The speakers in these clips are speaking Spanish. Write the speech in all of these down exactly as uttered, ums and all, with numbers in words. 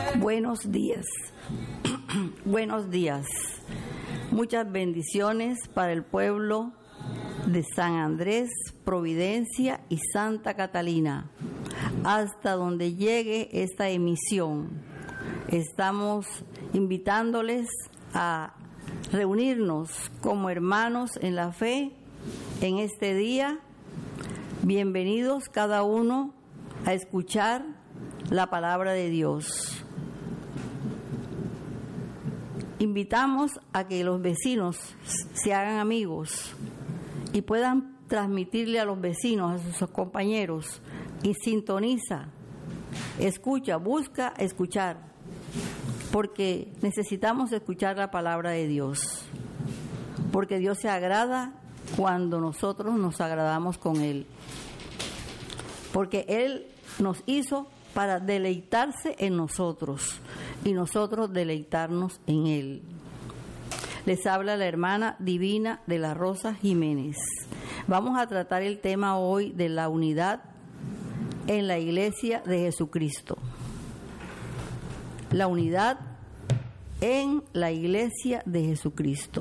Buenos días, buenos días. Muchas bendiciones para el pueblo de San Andrés, Providencia y Santa Catalina, hasta donde llegue esta emisión. Estamos invitándoles a reunirnos como hermanos en la fe en este día. Bienvenidos cada uno a escuchar la palabra de Dios. Invitamos a que los vecinos se hagan amigos y puedan transmitirle a los vecinos, a sus compañeros, y sintoniza, escucha, busca escuchar, porque necesitamos escuchar la palabra de Dios, porque Dios se agrada cuando nosotros nos agradamos con Él, porque Él nos hizo para deleitarse en nosotros y nosotros deleitarnos en Él. Les habla la hermana Divina de la Rosa Jiménez. Vamos a tratar el tema hoy de la unidad en la Iglesia de Jesucristo. La unidad en la Iglesia de Jesucristo.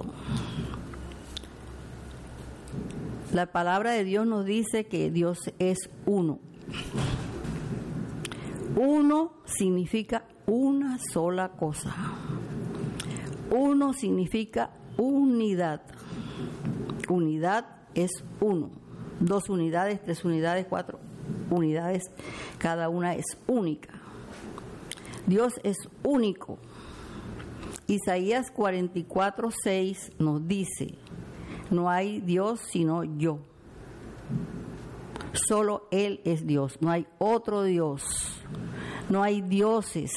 La palabra de Dios nos dice que Dios es uno. Uno significa una sola cosa. Uno significa unidad. Unidad es uno. Dos unidades, tres unidades, cuatro unidades. Cada una es única. Dios es único. Isaías cuarenta y cuatro, seis nos dice: no hay Dios sino yo. Solo Él es Dios. No hay otro Dios. No hay dioses.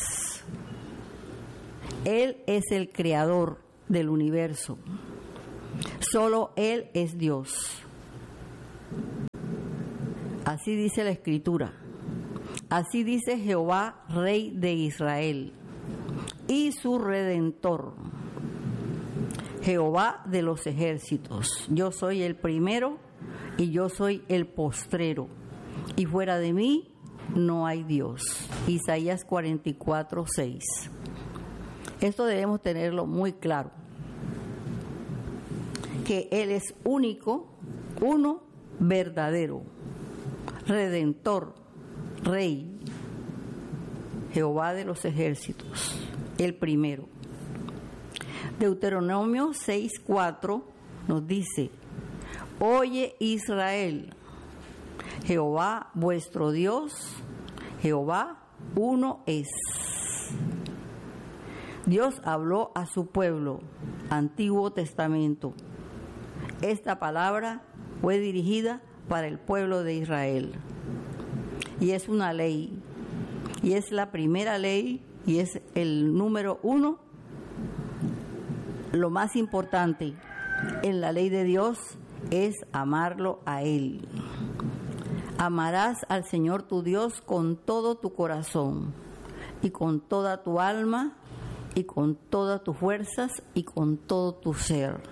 Él es el creador del universo. Solo Él es Dios. Así dice la Escritura. Así dice Jehová, Rey de Israel, y su Redentor, Jehová de los ejércitos. Yo soy el primero y yo soy el postrero, y fuera de mí no hay Dios. Isaías cuarenta y cuatro, seis. Esto debemos tenerlo muy claro, que Él es único, uno, verdadero, Redentor, Rey, Jehová de los ejércitos, el primero. Deuteronomio seis, cuatro nos dice: oye Israel, Jehová vuestro Dios, Jehová uno es. Dios habló a su pueblo, Antiguo Testamento. Esta palabra fue dirigida para el pueblo de Israel. Y es una ley. Y es la primera ley y es el número uno. Lo más importante en la ley de Dios es amarlo a Él. Amarás al Señor tu Dios con todo tu corazón y con toda tu alma y con todas tus fuerzas y con todo tu ser.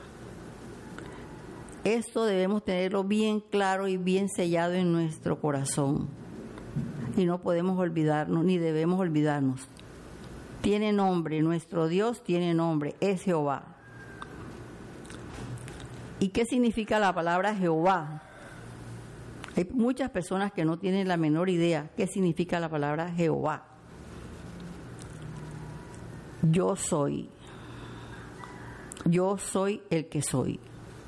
Esto debemos tenerlo bien claro y bien sellado en nuestro corazón. Y no podemos olvidarnos, ni debemos olvidarnos. Tiene nombre, nuestro Dios tiene nombre, es Jehová. ¿Y qué significa la palabra Jehová? Hay muchas personas que no tienen la menor idea qué significa la palabra Jehová. Yo soy. Yo soy el que soy.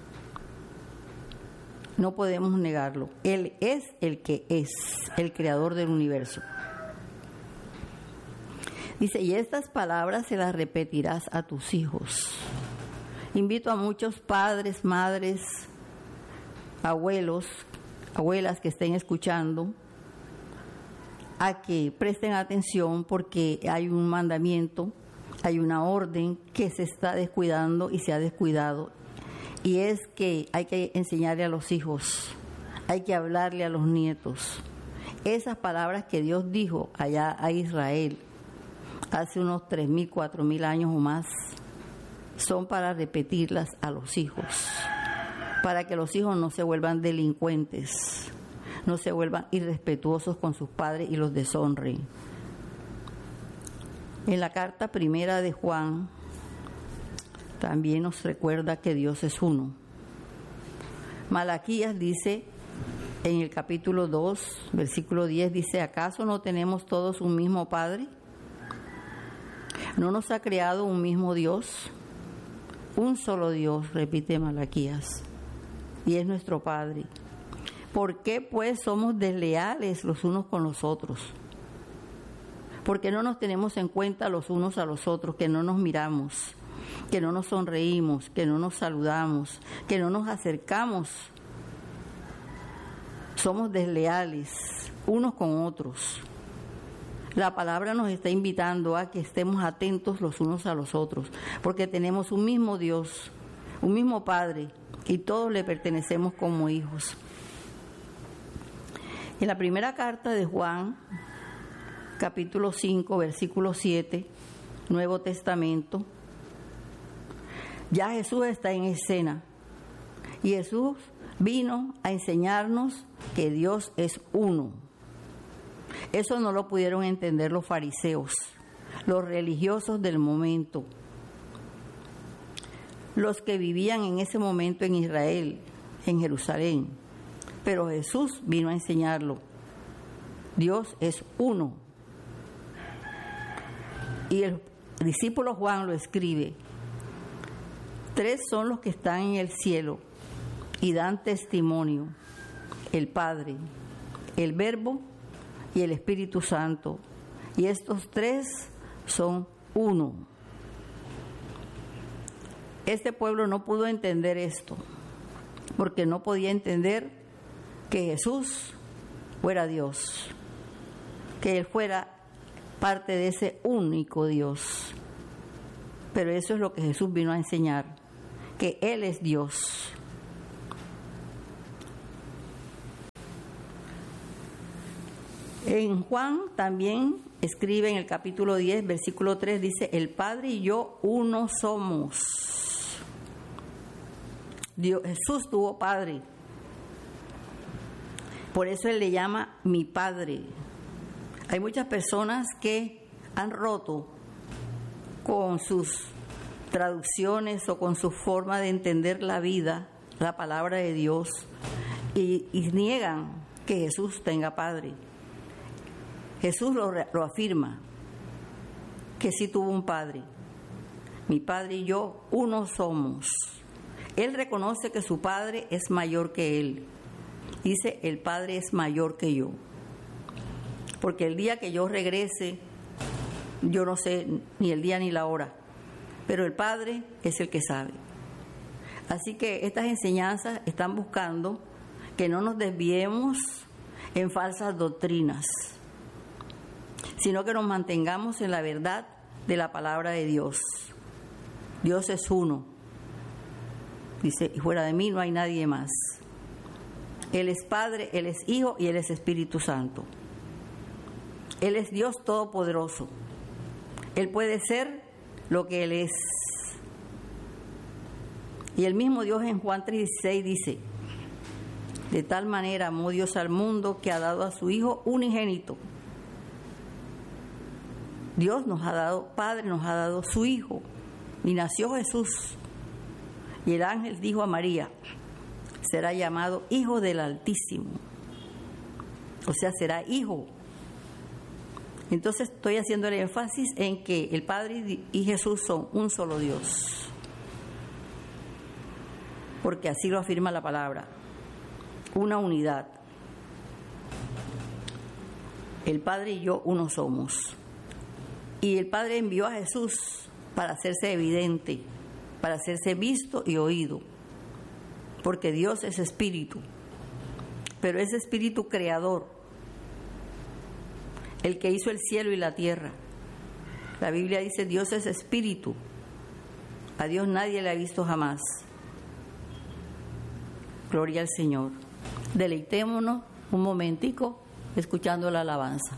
No podemos negarlo. Él es el que es, el creador del universo. Dice, y estas palabras se las repetirás a tus hijos. Invito a muchos padres, madres, abuelos, abuelas que estén escuchando a que presten atención, porque hay un mandamiento, hay una orden que se está descuidando y se ha descuidado, y es que hay que enseñarle a los hijos, hay que hablarle a los nietos esas palabras que Dios dijo allá a Israel hace unos tres mil, cuatro mil años o más. Son para repetirlas a los hijos, para que los hijos no se vuelvan delincuentes, no se vuelvan irrespetuosos con sus padres y los deshonren. En la carta primera de Juan también nos recuerda que Dios es uno. Malaquías dice en el capítulo dos, versículo diez, dice: ¿acaso no tenemos todos un mismo Padre? ¿No nos ha creado un mismo Dios? Un solo Dios, repite Malaquías, y es nuestro Padre. ¿Por qué pues somos desleales los unos con los otros? Porque no nos tenemos en cuenta los unos a los otros, que no nos miramos, que no nos sonreímos, que no nos saludamos, que no nos acercamos. Somos desleales unos con otros. La palabra nos está invitando a que estemos atentos los unos a los otros, porque tenemos un mismo Dios, un mismo Padre, y todos le pertenecemos como hijos. En la primera carta de Juan, capítulo cinco, versículo siete, Nuevo Testamento, ya Jesús está en escena, y Jesús vino a enseñarnos que Dios es uno. Eso no lo pudieron entender los fariseos, los religiosos del momento, los que vivían en ese momento en Israel, en Jerusalén. Pero Jesús vino a enseñarlo. Dios es uno. Y el discípulo Juan lo escribe: tres son los que están en el cielo y dan testimonio: el Padre, el Verbo y el Espíritu Santo. Y estos tres son uno. Este pueblo no pudo entender esto, porque no podía entender que Jesús fuera Dios, que Él fuera parte de ese único Dios. Pero eso es lo que Jesús vino a enseñar, que Él es Dios. En Juan también escribe en el capítulo diez, versículo tres, dice: el Padre y yo uno somos. Dios, Jesús tuvo Padre. Por eso Él le llama mi Padre. Hay muchas personas que han roto con sus traducciones o con su forma de entender la vida, la palabra de Dios, y, y niegan que Jesús tenga Padre. Jesús lo, lo afirma, que sí tuvo un Padre. Mi Padre y yo uno somos. Él reconoce que su Padre es mayor que Él. Dice: el Padre es mayor que yo. Porque el día que yo regrese, yo no sé ni el día ni la hora, pero el Padre es el que sabe. Así que estas enseñanzas están buscando que no nos desviemos en falsas doctrinas, sino que nos mantengamos en la verdad de la palabra de Dios. Dios es uno. Dice: y fuera de mí no hay nadie más. Él es Padre, Él es Hijo y Él es Espíritu Santo. Él es Dios Todopoderoso. Él puede ser lo que Él es. Y el mismo Dios en Juan tres dieciséis dice: de tal manera amó Dios al mundo que ha dado a su Hijo unigénito. Dios nos ha dado, Padre nos ha dado su Hijo, y nació Jesús. Y el ángel dijo a María: será llamado Hijo del Altísimo. O sea, será hijo. Entonces estoy haciendo el énfasis en que el Padre y Jesús son un solo Dios, porque así lo afirma la palabra, una unidad. El Padre y yo uno somos. Y el Padre envió a Jesús para hacerse evidente, para hacerse visto y oído, porque Dios es espíritu, pero es espíritu creador, el que hizo el cielo y la tierra. La Biblia dice: Dios es espíritu. A Dios nadie le ha visto jamás. Gloria al Señor. Deleitémonos un momentico escuchando la alabanza.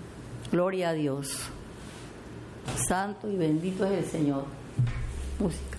Gloria a Dios. Santo y bendito es el Señor. Música.